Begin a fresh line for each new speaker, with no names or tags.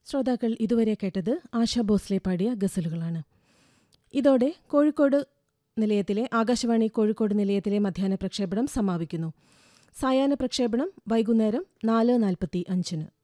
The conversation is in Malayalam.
ശ്രോതാക്കൾ ഇതുവരെ കേട്ടത് ആശാ ഭോസ്ലെ പാടിയ ഗസലുകളാണ്. ഇതോടെ ആകാശവാണി കോഴിക്കോട് നിലയത്തിലെ മധ്യാഹ്ന പ്രക്ഷേപണം സമാപിക്കുന്നു. സായാഹ്ന പ്രക്ഷേപണം വൈകുന്നേരം 4:45.